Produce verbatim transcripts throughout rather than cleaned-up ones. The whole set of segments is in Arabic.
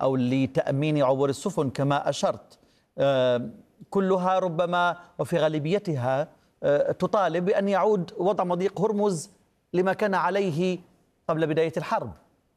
أو لتأمين عبور السفن كما أشرت، كلها ربما وفي غالبيتها تطالب بأن يعود وضع مضيق هرمز لما كان عليه قبل بداية الحرب.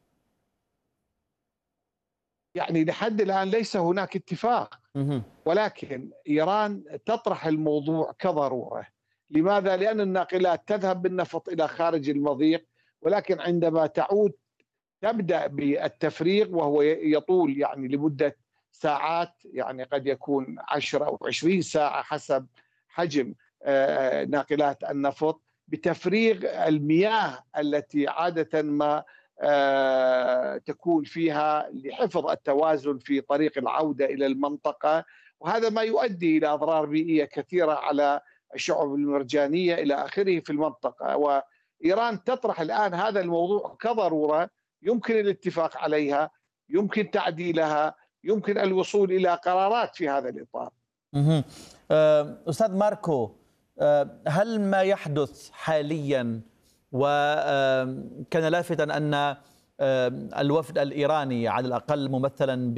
يعني لحد الآن ليس هناك اتفاق، ولكن إيران تطرح الموضوع كضرورة. لماذا؟ لأن الناقلات تذهب بالنفط إلى خارج المضيق، ولكن عندما تعود تبدأ بالتفريغ وهو يطول يعني لمدة ساعات، يعني قد يكون عشر أو عشرين ساعة حسب حجم ناقلات النفط، بتفريغ المياه التي عادة ما تكون فيها لحفظ التوازن في طريق العودة إلى المنطقة، وهذا ما يؤدي إلى أضرار بيئية كثيرة على الشعب المرجانية إلى آخره في المنطقة. وإيران تطرح الآن هذا الموضوع كضرورة يمكن الاتفاق عليها، يمكن تعديلها، يمكن الوصول إلى قرارات في هذا الإطار. أستاذ ماركو، هل ما يحدث حاليا وكان لافتا أن الوفد الإيراني على الأقل ممثلا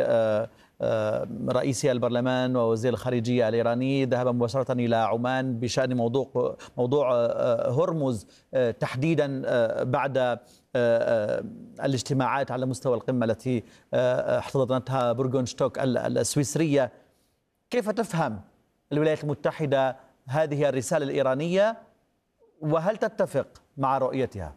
برئيس البرلمان ووزير الخارجية الإيراني ذهب مباشرة إلى عمان بشأن موضوع موضوع هرمز تحديدا بعد الاجتماعات على مستوى القمة التي احتضنتها بورغونشتوك السويسرية؟ كيف تفهم الولايات المتحدة هذه الرسالة الإيرانية وهل تتفق مع رؤيتها؟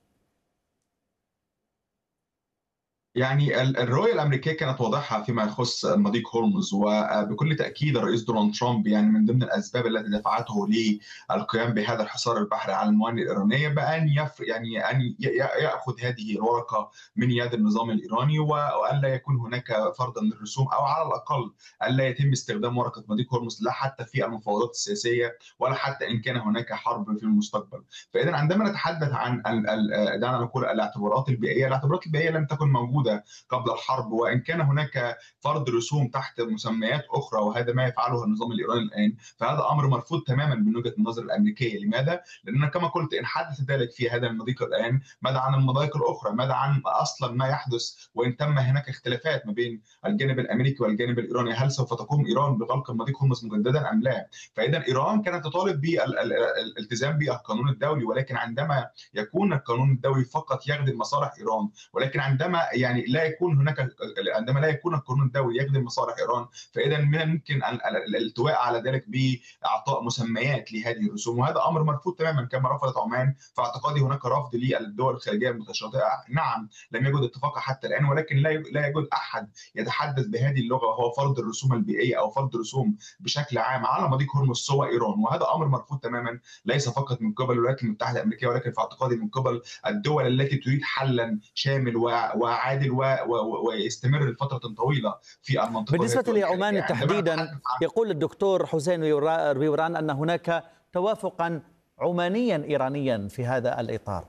يعني الرؤية الأمريكية كانت واضحة فيما يخص مضيق هرمز، وبكل تأكيد الرئيس دونالد ترامب يعني من ضمن الأسباب التي دفعته للقيام بهذا الحصار البحري على الموانئ الإيرانية بأن يف يعني أن يأخذ هذه الورقة من يد النظام الإيراني، وألا يكون هناك فرضا للرسوم، أو على الأقل ألا يتم استخدام ورقة مضيق هرمز لا حتى في المفاوضات السياسية ولا حتى إن كان هناك حرب في المستقبل. فإذا عندما نتحدث عن دعنا نقول الاعتبارات البيئية، الاعتبارات البيئية لم تكن موجودة قبل الحرب، وإن كان هناك فرض رسوم تحت مسميات أخرى وهذا ما يفعله النظام الإيراني الآن، فهذا أمر مرفوض تماما من وجهة النظر الأمريكية. لماذا؟ لأن كما قلت إن حدث ذلك في هذا المضيق الآن، ماذا عن المضايق الأخرى؟ ماذا عن أصلا ما يحدث وإن تم هناك اختلافات ما بين الجانب الأمريكي والجانب الإيراني؟ هل سوف تقوم إيران بغلق المضيق هرمز مجددا أم لا؟ فإذا إيران كانت تطالب بالالتزام بالقانون الدولي، ولكن عندما يكون القانون الدولي فقط يخدم مصالح إيران، ولكن عندما يعني لا يكون هناك عندما لا يكون القانون الدولي يخدم مصالح إيران، فإذا من الممكن الالتواء على ذلك بإعطاء مسميات لهذه الرسوم، وهذا أمر مرفوض تماما كما رفضت عمان. فاعتقادي هناك رفض للدول الخارجية المتشاطئة. نعم لم يوجد اتفاق حتى الآن، ولكن لا لا يوجد أحد يتحدث بهذه اللغة وهو فرض الرسوم البيئية أو فرض رسوم بشكل عام على مضيق هرمز سوى إيران، وهذا أمر مرفوض تماما ليس فقط من قبل الولايات المتحدة الأمريكية، ولكن في اعتقادي من قبل الدول التي تريد حلا شامل وعادل ويستمر لفترة طويلة في المنطقة. بالنسبة لعمان تحديدا، يقول الدكتور حسين ربيوران أن هناك توافقا عمانيا إيرانيا في هذا الإطار.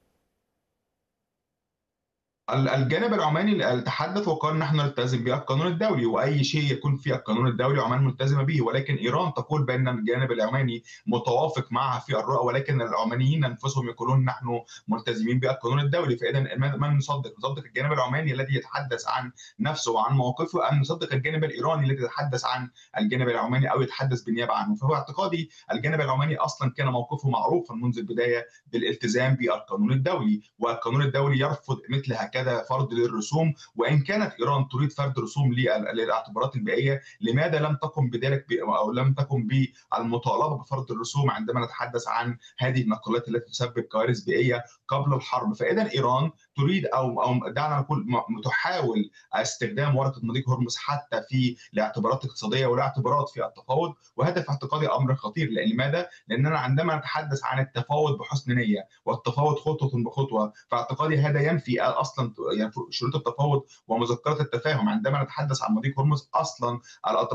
الجانب العماني تحدث وقال نحن نلتزم بالقانون الدولي، واي شيء يكون في القانون الدولي عمان ملتزمه به، ولكن ايران تقول بان الجانب العماني متوافق معها في الرؤى، ولكن العمانيين انفسهم يقولون نحن ملتزمين بالقانون الدولي. فاذا من نصدق؟ نصدق الجانب العماني الذي يتحدث عن نفسه وعن موقفه، ام نصدق الجانب الايراني الذي يتحدث عن الجانب العماني او يتحدث بالنيابه عنه؟ فهو اعتقادي الجانب العماني اصلا كان موقفه معروفا منذ البدايه بالالتزام بالقانون الدولي، والقانون الدولي يرفض مثل هكذا فرض للرسوم. وان كانت ايران تريد فرض رسوم للاعتبارات البيئيه، لماذا لم تقم بذلك او لم تقم بالمطالبه بفرض الرسوم عندما نتحدث عن هذه النقلات التي تسبب كوارث بيئيه قبل الحرب؟ فاذا ايران تريد او او دعنا نقول تحاول استخدام ورقه مضيق هرمز حتى في الاعتبارات الاقتصاديه والاعتبارات في التفاوض، وهذا في اعتقادي امر خطير. لماذا؟ لاننا عندما نتحدث عن التفاوض بحسن نيه والتفاوض خطوه بخطوه، فاعتقادي هذا ينفي اصلا يعني شروط التفاوض ومذكرات التفاهم. عندما نتحدث عن مضيق هرمز اصلا الاطراف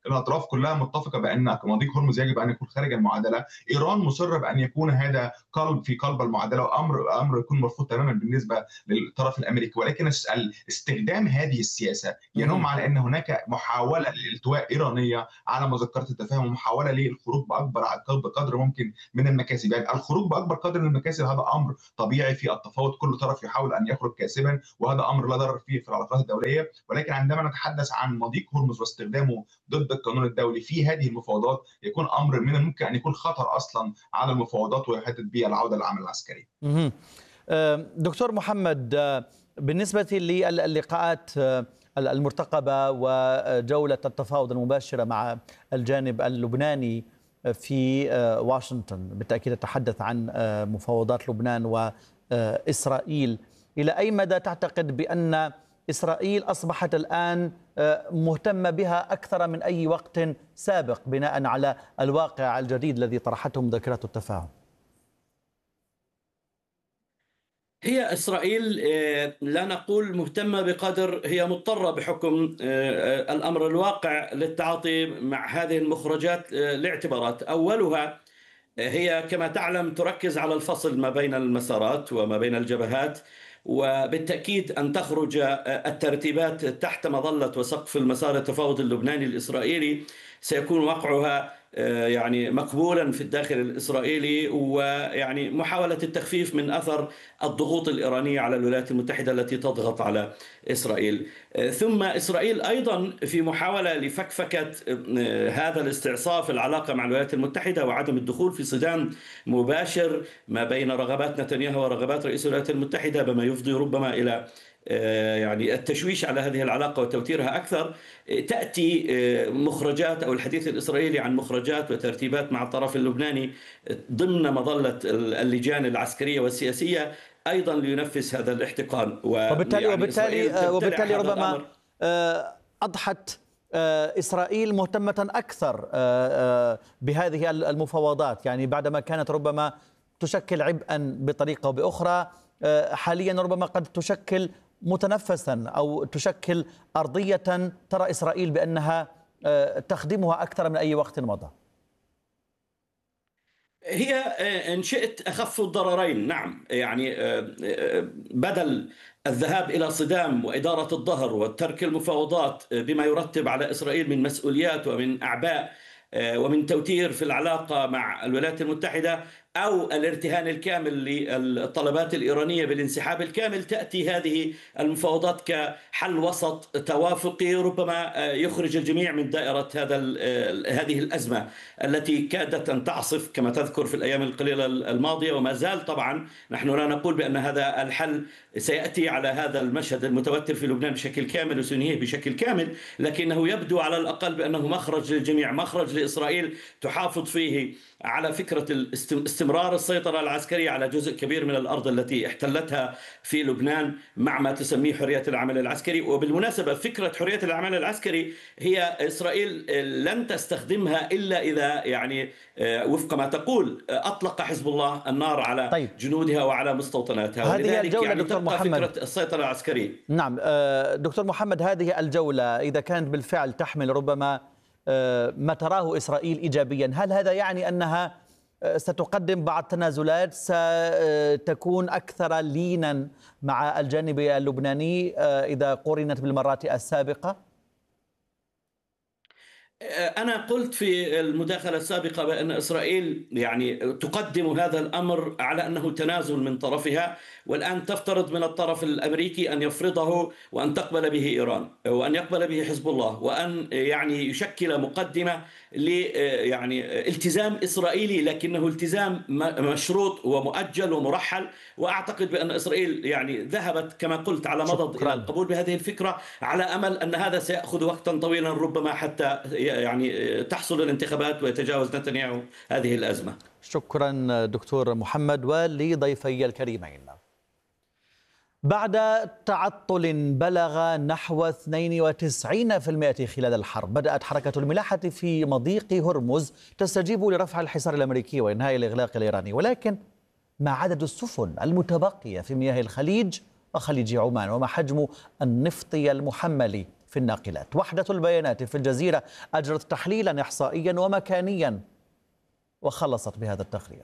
الاطراف كلها متفقه بان مضيق هرمز يجب ان يكون خارج المعادله، ايران مصره بان يكون هذا قلب في قلب المعادله، وامر امر يكون مرفوض تماما بالنسبه للطرف الامريكي. ولكن استخدام هذه السياسه ينم على ان هناك محاوله للالتواء ايرانيه على مذكره التفاهم، ومحاوله للخروج باكبر بقدر ممكن من المكاسب. يعني الخروج باكبر قدر من المكاسب هذا امر طبيعي في التفاوض، كل طرف يحاول ان يخرج كاسبا، وهذا امر لا ضرر فيه في العلاقات الدوليه. ولكن عندما نتحدث عن مضيق هرمز واستخدامه ضد القانون الدولي في هذه المفاوضات يكون امر من الممكن ان يكون خطر اصلا على المفاوضات ويهدد بها العوده للعمل العسكري. دكتور محمد، بالنسبه للقاءات المرتقبه وجوله التفاوض المباشره مع الجانب اللبناني في واشنطن، بالتاكيد تتحدث عن مفاوضات لبنان واسرائيل، الى اي مدى تعتقد بان إسرائيل أصبحت الآن مهتمة بها أكثر من أي وقت سابق بناء على الواقع الجديد الذي طرحته مذكرة التفاهم؟ هي إسرائيل لا نقول مهتمة بقدر هي مضطرة بحكم الأمر الواقع للتعاطي مع هذه المخرجات لاعتبارات. أولها هي كما تعلم تركز على الفصل ما بين المسارات وما بين الجبهات، وبالتأكيد أن تخرج الترتيبات تحت مظلة وسقف المسار التفاوض اللبناني الإسرائيلي سيكون وقعها يعني مقبولا في الداخل الإسرائيلي، ويعني محاولة التخفيف من أثر الضغوط الإيرانية على الولايات المتحدة التي تضغط على إسرائيل. ثم إسرائيل أيضا في محاولة لفكفكة هذا الاستعصاف العلاقة مع الولايات المتحدة وعدم الدخول في صدام مباشر ما بين رغبات نتنياهو ورغبات رئيس الولايات المتحدة، بما يفضي ربما إلى يعني التشويش على هذه العلاقة وتوتيرها أكثر. تأتي مخرجات أو الحديث الإسرائيلي عن مخرجات وترتيبات مع الطرف اللبناني ضمن مظلة اللجان العسكرية والسياسية أيضا لينفذ هذا الاحتقان. وبالتالي يعني وبالتالي وبالتالي ربما أضحت إسرائيل مهتمة أكثر بهذه المفاوضات، يعني بعدما كانت ربما تشكل عبئا بطريقة أو بأخرى، حاليا ربما قد تشكل متنفسا أو تشكل أرضية ترى إسرائيل بأنها تخدمها أكثر من أي وقت مضى. هي إن شئت أخف الضررين، نعم، يعني بدل الذهاب إلى صدام وإدارة الظهر وترك المفاوضات بما يرتب على إسرائيل من مسؤوليات ومن أعباء ومن توتير في العلاقة مع الولايات المتحدة، أو الارتهان الكامل للطلبات الإيرانية بالانسحاب الكامل، تأتي هذه المفاوضات كحل وسط توافقي ربما يخرج الجميع من دائرة هذا هذه الأزمة التي كادت أن تعصف كما تذكر في الأيام القليلة الماضية. وما زال طبعا نحن لا نقول بأن هذا الحل سيأتي على هذا المشهد المتوتر في لبنان بشكل كامل وسينهيه بشكل كامل، لكنه يبدو على الأقل بأنه مخرج للجميع، مخرج لإسرائيل تحافظ فيه على فكرة استمرار السيطرة العسكرية على جزء كبير من الأرض التي احتلتها في لبنان مع ما تسميه حرية العمل العسكري. وبالمناسبة فكرة حرية العمل العسكري هي إسرائيل لن تستخدمها إلا إذا يعني وفق ما تقول أطلق حزب الله النار على طيب. جنودها وعلى مستوطناتها. هذه الجولة يعني دكتور محمد، فكرة السيطرة العسكرية. نعم دكتور محمد، هذه الجولة إذا كانت بالفعل تحمل ربما ما تراه إسرائيل إيجابيا، هل هذا يعني أنها ستقدم بعض تنازلات، ستكون أكثر لينا مع الجانب اللبناني إذا قورنت بالمرات السابقة؟ أنا قلت في المداخلة السابقة بأن إسرائيل يعني تقدم هذا الأمر على أنه تنازل من طرفها، والآن تفترض من الطرف الأمريكي أن يفرضه وأن تقبل به إيران وأن يقبل به حزب الله، وأن يعني يشكل مقدمة ل يعني التزام إسرائيلي، لكنه التزام مشروط ومؤجل ومرحل. وأعتقد بأن إسرائيل يعني ذهبت كما قلت على مضض إلى القبول بهذه الفكرة، على أمل أن هذا سيأخذ وقتا طويلا ربما حتى يعني تحصل الانتخابات ويتجاوز نتنياهو هذه الأزمة. شكرا دكتور محمد ولضيفي الكريمين. بعد تعطل بلغ نحو اثنين وتسعين بالمئة خلال الحرب، بدأت حركة الملاحة في مضيق هرمز تستجيب لرفع الحصار الأمريكي وإنهاء الإغلاق الإيراني، ولكن ما عدد السفن المتبقية في مياه الخليج وخليج عمان، وما حجم النفط المحمل في في الناقلات. وحدة البيانات في الجزيرة أجرت تحليلا إحصائيا ومكانيا وخلصت بهذا التقرير.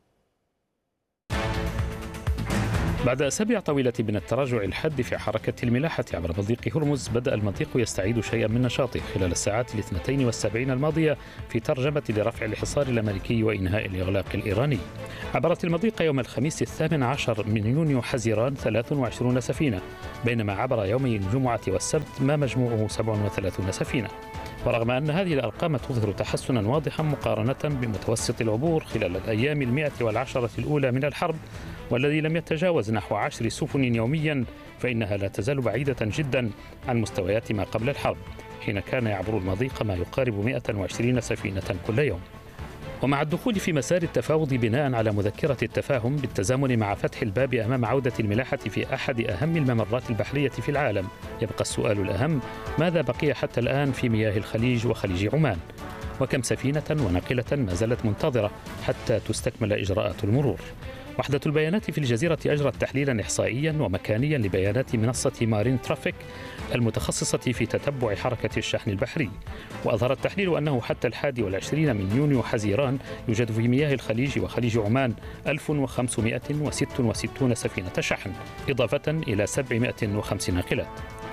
بعد أسابيع طويلة من التراجع الحاد في حركة الملاحة عبر مضيق هرمز، بدأ المضيق يستعيد شيئا من نشاطه خلال الساعات الاثنتين والسبعين الماضية في ترجمة لرفع الحصار الأمريكي وإنهاء الإغلاق الإيراني. عبرت المضيق يوم الخميس الثامن عشر من يونيو حزيران ثلاث وعشرين سفينة، بينما عبر يومي الجمعة والسبت ما مجموعه سبع وثلاثين سفينة. ورغم أن هذه الأرقام تظهر تحسنا واضحا مقارنة بمتوسط العبور خلال الأيام المئة والعشرة الأولى من الحرب، والذي لم يتجاوز نحو عشر سفن يوميا، فإنها لا تزال بعيدة جدا عن مستويات ما قبل الحرب، حين كان يعبر المضيق ما يقارب مئة وعشرين سفينة كل يوم. ومع الدخول في مسار التفاوض بناء على مذكرة التفاهم بالتزامن مع فتح الباب أمام عودة الملاحة في أحد أهم الممرات البحرية في العالم، يبقى السؤال الأهم: ماذا بقي حتى الآن في مياه الخليج وخليج عمان؟ وكم سفينة وناقلة ما زالت منتظرة حتى تستكمل إجراءات المرور؟ وحدة البيانات في الجزيرة أجرت تحليلا إحصائيا ومكانيا لبيانات منصة مارين ترافيك المتخصصة في تتبع حركة الشحن البحري. وأظهر التحليل أنه حتى الحادي والعشرين من يونيو حزيران يوجد في مياه الخليج وخليج عمان ألف وخمسمئة وستة وستين سفينة شحن، إضافة إلى سبعمئة وخمس ناقلات.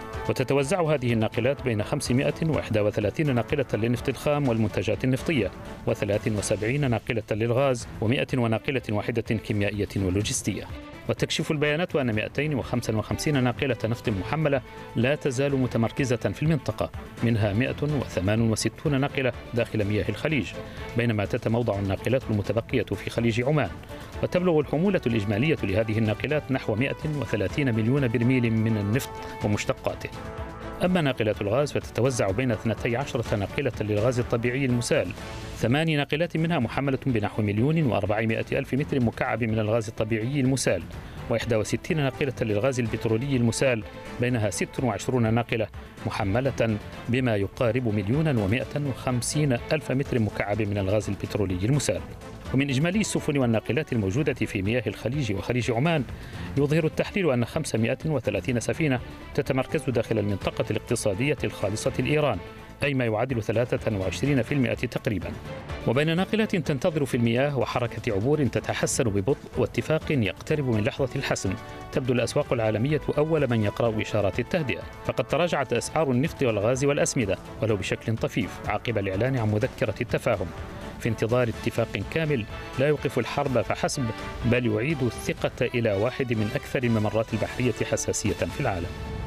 وتتوزع هذه الناقلات بين خمسمئة وواحد وثلاثين ناقلة للنفط الخام والمنتجات النفطية، وثلاث وسبعين ناقلة للغاز، ومئة وناقلة واحدة كيميائية ولوجستية. وتكشف البيانات أن مئتين وخمسة وخمسين ناقلة نفط محملة لا تزال متمركزة في المنطقة، منها مئة وثمانية وستين ناقلة داخل مياه الخليج، بينما تتموضع الناقلات المتبقية في خليج عمان. وتبلغ الحمولة الإجمالية لهذه الناقلات نحو مئة وثلاثين مليون برميل من النفط ومشتقاته. أما ناقلات الغاز فتتوزع بين اثنتي عشرة ناقلة للغاز الطبيعي المسال، ثماني ناقلات منها محملة بنحو مليون وأربعمائة ألف متر مكعب من الغاز الطبيعي المسال، وإحدى وستين ناقلة للغاز البترولي المسال، بينها ست وعشرين ناقلة محملة بما يقارب مليون ومائة وخمسين ألف متر مكعب من الغاز البترولي المسال. ومن إجمالي السفن والناقلات الموجودة في مياه الخليج وخليج عمان، يظهر التحليل أن خمسمئة وثلاثين سفينة تتمركز داخل المنطقة الاقتصادية الخالصة لإيران، أي ما يعادل ثلاثة وعشرين بالمئة تقريبا. وبين ناقلات تنتظر في المياه وحركة عبور تتحسن ببطء واتفاق يقترب من لحظة الحسم، تبدو الأسواق العالمية أول من يقرأ إشارات التهدئة. فقد تراجعت أسعار النفط والغاز والأسمدة ولو بشكل طفيف عقب الإعلان عن مذكرة التفاهم، في انتظار اتفاق كامل لا يوقف الحرب فحسب، بل يعيد الثقة إلى واحد من أكثر الممرات البحرية حساسية في العالم.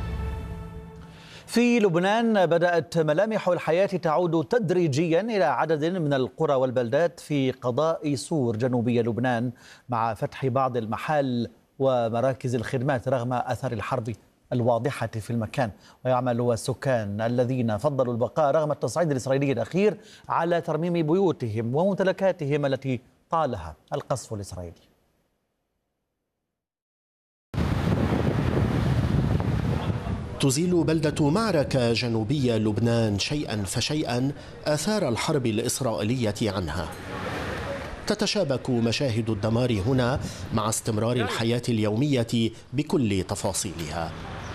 في لبنان بدأت ملامح الحياة تعود تدريجيا إلى عدد من القرى والبلدات في قضاء سور جنوبي لبنان، مع فتح بعض المحال ومراكز الخدمات رغم أثر الحرب الواضحة في المكان. ويعمل السكان الذين فضلوا البقاء رغم التصعيد الإسرائيلي الأخير على ترميم بيوتهم وممتلكاتهم التي طالها القصف الإسرائيلي. تزيل بلدة معركة جنوبي لبنان شيئا فشيئا آثار الحرب الإسرائيلية عنها. تتشابك مشاهد الدمار هنا مع استمرار الحياة اليومية بكل تفاصيلها،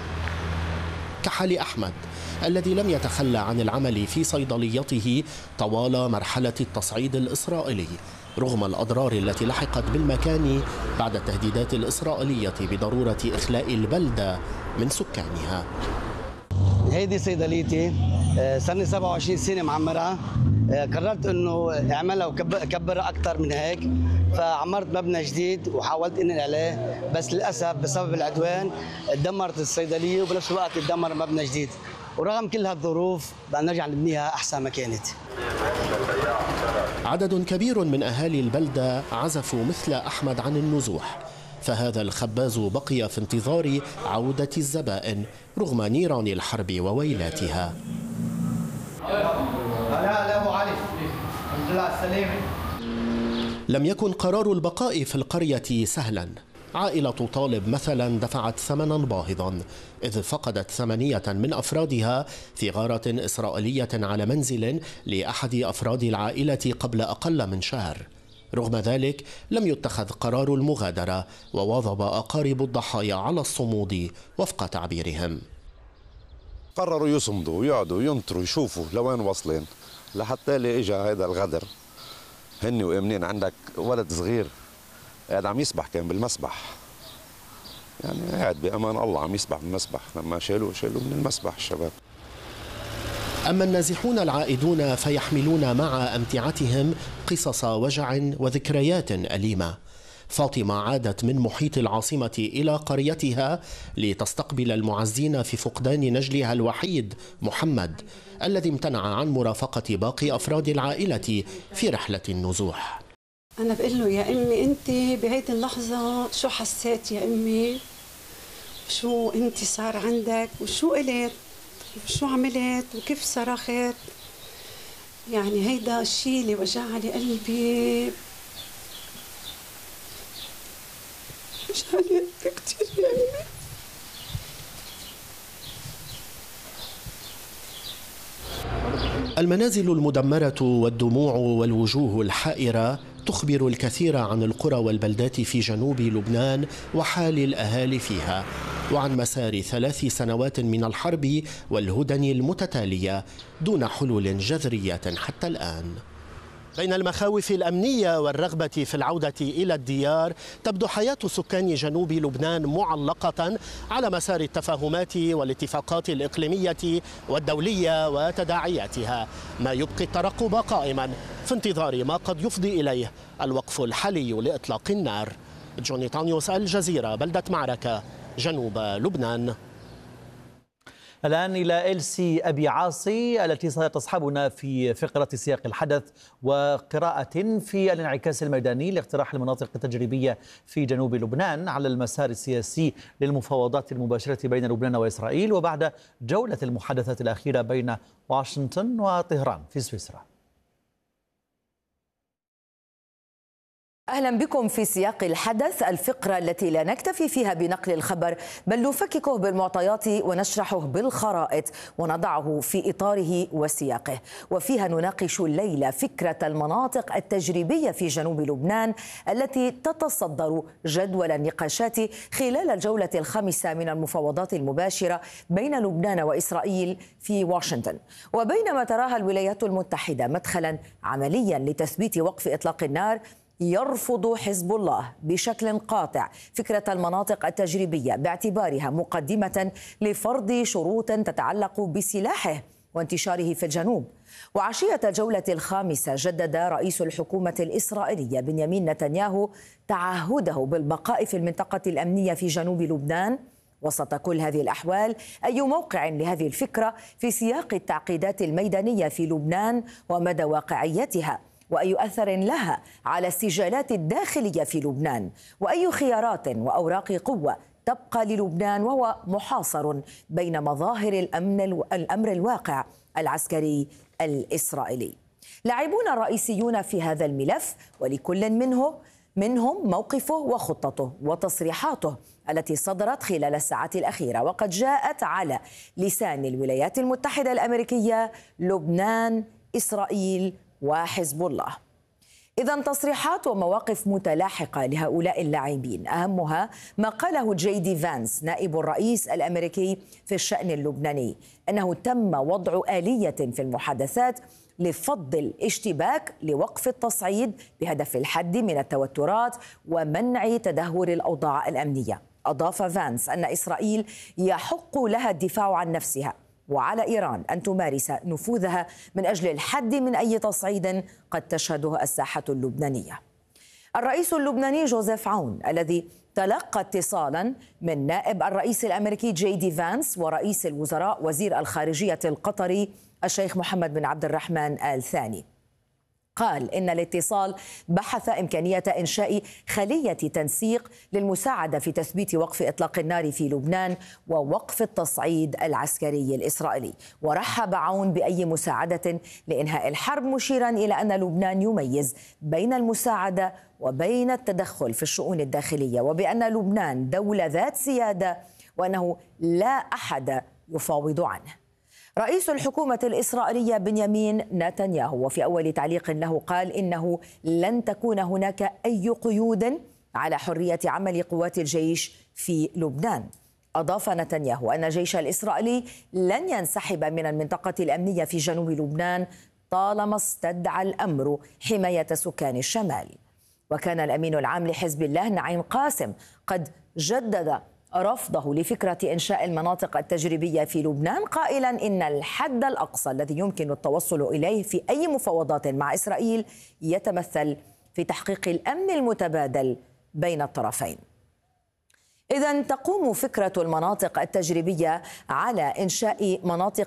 كحال أحمد الذي لم يتخلى عن العمل في صيدليته طوال مرحلة التصعيد الإسرائيلي رغم الأضرار التي لحقت بالمكان بعد التهديدات الإسرائيلية بضرورة إخلاء البلدة من سكانها. هيدي صيدليتي، صار لي سبعة وعشرين سنة معمرها، قررت انه اعملها وكبرها اكثر من هيك، فعمرت مبنى جديد وحاولت انقل عليه، بس للاسف بسبب العدوان تدمرت الصيدليه وبنفس الوقت تدمر مبنى جديد، ورغم كل هالظروف بدنا نرجع نبنيها احسن ما كانت. عدد كبير من اهالي البلده عزفوا مثل احمد عن النزوح، فهذا الخباز بقي في انتظار عوده الزبائن رغم نيران الحرب وويلاتها. لم يكن قرار البقاء في القرية سهلا. عائلة طالب مثلا دفعت ثمنا باهظا إذ فقدت ثمانية من أفرادها في غارة إسرائيلية على منزل لأحد أفراد العائلة قبل أقل من شهر. رغم ذلك لم يتخذ قرار المغادرة، وواظب أقارب الضحايا على الصمود وفق تعبيرهم. قرروا يصمدوا ويقعدوا ينطروا يشوفوا لوين واصلين، لحتى اللي اجى هذا الغدر. هن وامنين عندك ولد صغير قاعد عم يسبح، كان بالمسبح، يعني قاعد بامان الله عم يسبح بالمسبح، لما شالوه شالوه من المسبح الشباب. أما النازحون العائدون فيحملون مع أمتعتهم قصص وجع وذكريات أليمة. فاطمة عادت من محيط العاصمة إلى قريتها لتستقبل المعزين في فقدان نجلها الوحيد محمد، الذي امتنع عن مرافقة باقي أفراد العائلة في رحلة النزوح. أنا بقول له يا أمي أنت بهيدي اللحظة شو حسيت يا أمي؟ شو أنت صار عندك؟ وشو قلت؟ وشو عملت؟ وكيف صرخت؟ يعني هيدا الشيء اللي وجع لي قلبي، وجع لي قلبي كثير يا أمي. المنازل المدمرة والدموع والوجوه الحائرة تخبر الكثير عن القرى والبلدات في جنوب لبنان وحال الأهالي فيها، وعن مسار ثلاث سنوات من الحرب والهدن المتتالية دون حلول جذرية حتى الآن. بين المخاوف الأمنية والرغبة في العودة إلى الديار، تبدو حياة سكان جنوب لبنان معلقة على مسار التفاهمات والاتفاقات الإقليمية والدولية وتداعياتها، ما يبقي الترقب قائما في انتظار ما قد يفضي إليه الوقف الحالي لإطلاق النار. جوني تانيوس، الجزيرة، بلدة معركة، جنوب لبنان. الآن إلى إلسي أبي عاصي التي ستصحبنا في فقرة سياق الحدث وقراءة في الانعكاس الميداني لاقتراح المناطق التجريبية في جنوب لبنان على المسار السياسي للمفاوضات المباشرة بين لبنان وإسرائيل، وبعد جولة المحادثات الأخيرة بين واشنطن وطهران في سويسرا. أهلا بكم في سياق الحدث، الفقرة التي لا نكتفي فيها بنقل الخبر بل نفككه بالمعطيات ونشرحه بالخرائط ونضعه في إطاره وسياقه، وفيها نناقش الليلة فكرة المناطق التجريبية في جنوب لبنان التي تتصدر جدول النقاشات خلال الجولة الخامسة من المفاوضات المباشرة بين لبنان وإسرائيل في واشنطن. وبينما تراها الولايات المتحدة مدخلا عمليا لتثبيت وقف إطلاق النار، يرفض حزب الله بشكل قاطع فكرة المناطق التجريبية باعتبارها مقدمة لفرض شروط تتعلق بسلاحه وانتشاره في الجنوب. وعشية الجولة الخامسة جدد رئيس الحكومة الإسرائيلية بنيامين نتنياهو تعهده بالبقاء في المنطقة الأمنية في جنوب لبنان. وسط كل هذه الأحوال، أي موقع لهذه الفكرة في سياق التعقيدات الميدانية في لبنان ومدى واقعيتها؟ وأي أثر لها على السجالات الداخلية في لبنان؟ وأي خيارات وأوراق قوة تبقى للبنان وهو محاصر بين مظاهر الأمن الأمر الواقع العسكري الإسرائيلي؟ لاعبون رئيسيون في هذا الملف، ولكل منه منهم موقفه وخطته وتصريحاته التي صدرت خلال الساعات الأخيرة، وقد جاءت على لسان الولايات المتحدة الأمريكية، لبنان، إسرائيل وحزب الله. إذن تصريحات ومواقف متلاحقة لهؤلاء اللاعبين، أهمها ما قاله جي دي فانس نائب الرئيس الأمريكي في الشأن اللبناني، أنه تم وضع آلية في المحادثات لفض الاشتباك لوقف التصعيد بهدف الحد من التوترات ومنع تدهور الأوضاع الأمنية. أضاف فانس أن إسرائيل يحق لها الدفاع عن نفسها، وعلى إيران أن تمارس نفوذها من أجل الحد من أي تصعيد قد تشهده الساحة اللبنانية. الرئيس اللبناني جوزيف عون الذي تلقى اتصالا من نائب الرئيس الأمريكي جي دي فانس ورئيس الوزراء وزير الخارجية القطري الشيخ محمد بن عبد الرحمن آل ثاني، قال إن الاتصال بحث إمكانية إنشاء خلية تنسيق للمساعدة في تثبيت وقف إطلاق النار في لبنان ووقف التصعيد العسكري الإسرائيلي. ورحب عون بأي مساعدة لإنهاء الحرب، مشيرا إلى أن لبنان يميز بين المساعدة وبين التدخل في الشؤون الداخلية، وبأن لبنان دولة ذات سيادة وأنه لا أحد يفاوض عنه. رئيس الحكومة الإسرائيلية بنيامين نتنياهو وفي أول تعليق له قال إنه لن تكون هناك أي قيود على حرية عمل قوات الجيش في لبنان. أضاف نتنياهو أن الجيش الإسرائيلي لن ينسحب من المنطقة الأمنية في جنوب لبنان طالما استدعى الأمر حماية سكان الشمال. وكان الأمين العام لحزب الله نعيم قاسم قد جدد رفضه لفكرة إنشاء المناطق التجريبية في لبنان، قائلا إن الحد الأقصى الذي يمكن التوصل إليه في أي مفاوضات مع إسرائيل يتمثل في تحقيق الأمن المتبادل بين الطرفين. إذن تقوم فكرة المناطق التجريبية على إنشاء مناطق